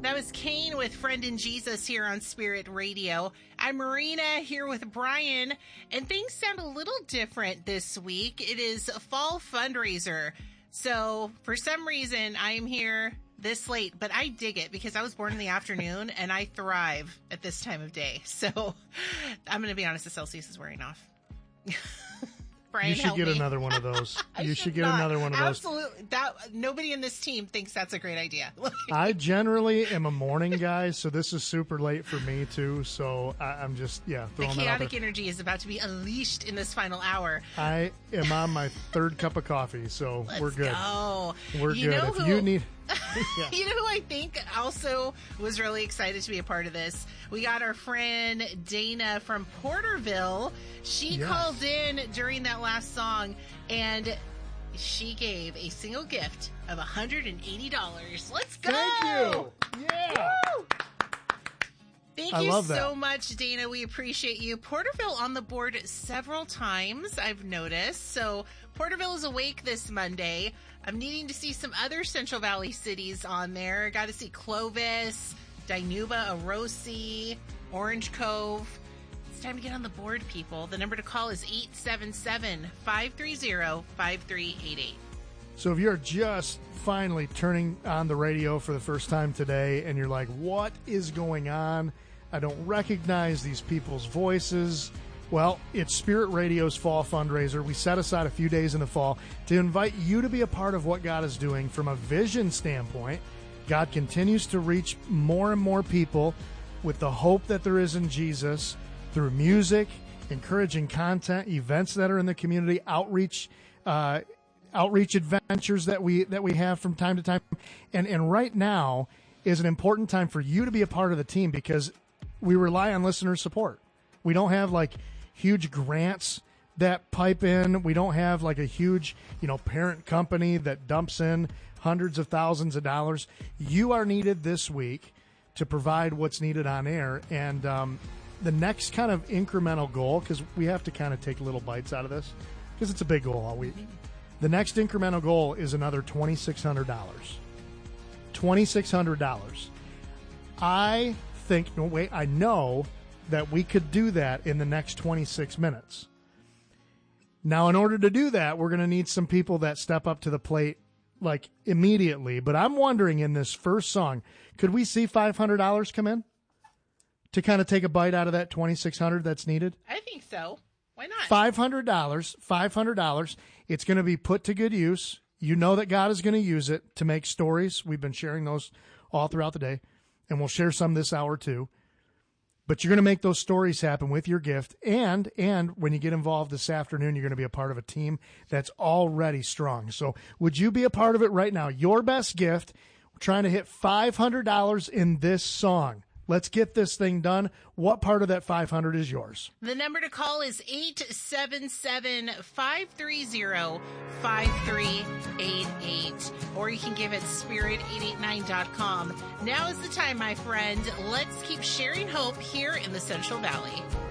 That was Kane with Friend in Jesus here on Spirit Radio. I'm Marina here with Brian, and things sound a little different this week. It is a fall fundraiser. So for some reason, I'm here this late, but I dig it because I was born in the afternoon and I thrive at this time of day. So I'm going to be honest, the Celsius is wearing off. Brian, you should get another one of those. You should get another one of those. Absolutely. Nobody in this team thinks that's a great idea. I generally am a morning guy, so this is super late for me too. So I'm just, throwing the chaotic energy is about to be unleashed in this final hour. I am on my third cup of coffee, so we're good. Go. We're good. If you need... You know who I think also was really excited to be a part of this? We got our friend Dana from Porterville. She called in during that last song, and she gave a single gift of $180. Let's go! Thank you! Yeah! Woo! Thank you so much, Dana. We appreciate you. Porterville on the board several times, I've noticed. So Porterville is awake this Monday. I'm needing to see some other Central Valley cities on there. Got to see Clovis, Dinuba, Orosi, Orange Cove. It's time to get on the board, people. The number to call is 877-530-5388. So if you're just finally turning on the radio for the first time today and you're like, what is going on? I don't recognize these people's voices. Well, it's Spirit Radio's fall fundraiser. We set aside a few days in the fall to invite you to be a part of what God is doing from a vision standpoint. God continues to reach more and more people with the hope that there is in Jesus through music, encouraging content, events that are in the community, outreach adventures that we have from time to time. And right now is an important time for you to be a part of the team because we rely on listener support. We don't have like huge grants that pipe in. We don't have like a huge, parent company that dumps in hundreds of thousands of dollars. You are needed this week to provide what's needed on air. And the next kind of incremental goal, because we have to kind of take little bites out of this because it's a big goal all week. The next incremental goal is another $2,600. $2,600. I know that we could do that in the next 26 minutes. Now, in order to do that, we're going to need some people that step up to the plate like immediately. But I'm wondering in this first song, could we see $500 come in to kind of take a bite out of that $2,600 that's needed? I think so. Why not? $500. It's going to be put to good use. You know that God is going to use it to make stories. We've been sharing those all throughout the day, and we'll share some this hour too. But you're going to make those stories happen with your gift. And when you get involved this afternoon, you're going to be a part of a team that's already strong. So would you be a part of it right now? Your best gift. We're trying to hit $500 in this song. Let's get this thing done. What part of that 500 is yours? The number to call is 877-530-5388. Or you can give it spirit889.com. Now is the time, my friend. Let's keep sharing hope here in the Central Valley.